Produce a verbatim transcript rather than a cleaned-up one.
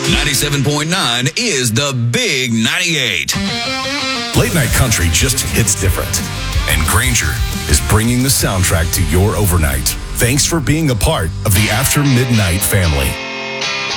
ninety-seven point nine is the Big ninety-eight. Late night country just hits different. And Granger is bringing the soundtrack to your overnight. Thanks for being a part of the After Midnight family.